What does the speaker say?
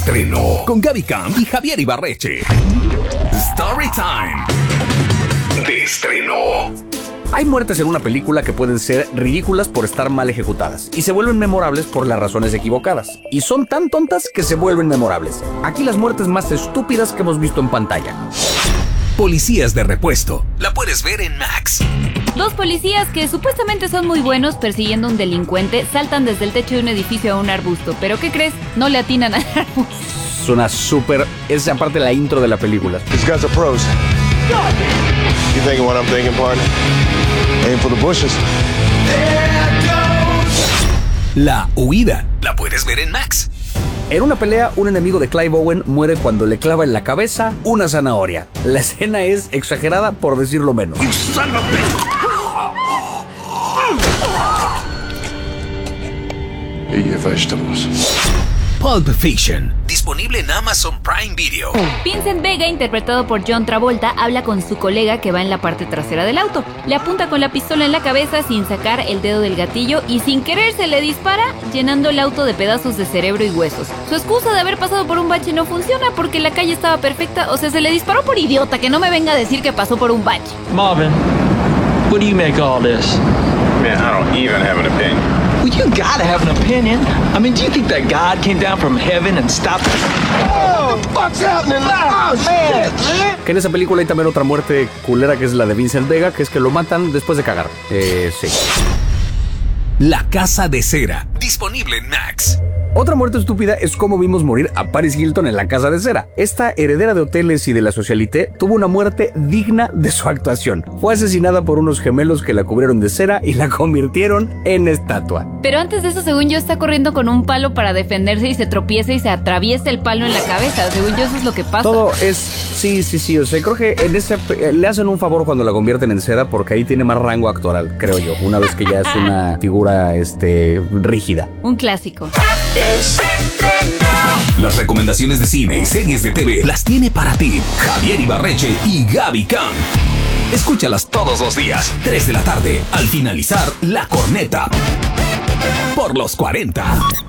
estreno con Gaby Cam y Javier Ibarreche. Story Time de estreno. Hay muertes en una película que pueden ser ridículas por estar mal ejecutadas y se vuelven memorables por las razones equivocadas. Y son tan tontas que se vuelven memorables. Aquí las muertes más estúpidas que hemos visto en pantalla. Policías de repuesto. La puedes ver en Max. Dos policías que supuestamente son muy buenos persiguiendo a un delincuente saltan desde el techo de un edificio a un arbusto. ¿Pero qué crees? No le atinan al arbusto. Suena súper... Es aparte la intro de la película. These guys are pros. You thinking what I'm thinking, partner? Aim for the bushes. La huida. La puedes ver en Max. En una pelea, un enemigo de Clive Owen muere cuando le clava en la cabeza una zanahoria. La escena es exagerada por decirlo menos. Eat your vegetables. Pulp Fiction. Disponible en Amazon Prime Video. Vincent Vega, interpretado por John Travolta, habla con su colega que va en la parte trasera del auto. Le apunta con la pistola en la cabeza sin sacar el dedo del gatillo y sin querer se le dispara, llenando el auto de pedazos de cerebro y huesos. Su excusa de haber pasado por un bache no funciona porque la calle estaba perfecta, o sea, se le disparó por idiota, que no me venga a decir que pasó por un bache. Marvin, what do you make of all this? Man, I don't even have an opinion. Well, you gotta have an opinion. I mean, do you think that God came down from heaven and stopped? What the fuck's happening? Oh, man. Que en esa película hay también otra muerte culera que es la de Vincent Vega, que es que lo matan después de cagar. Sí. La Casa de Cera. Disponible en Max. Otra muerte estúpida es cómo vimos morir a Paris Hilton en La Casa de Cera. Esta heredera de hoteles y de la socialité tuvo una muerte digna de su actuación. Fue asesinada por unos gemelos que la cubrieron de cera y la convirtieron en estatua. Pero antes de eso, según yo, está corriendo con un palo para defenderse y se tropieza y se atraviesa el palo en la cabeza. Según yo, eso es lo que pasa. Todo es... Sí. O sea, creo que en ese le hacen un favor cuando la convierten en cera porque ahí tiene más rango actoral, creo yo. Una vez que ya es una figura rígida. Un clásico. Las recomendaciones de cine y series de TV las tiene para ti Javier Ibarreche y Gaby Cam. Escúchalas todos los días, 3 de la tarde, al finalizar La Corneta. Por los 40.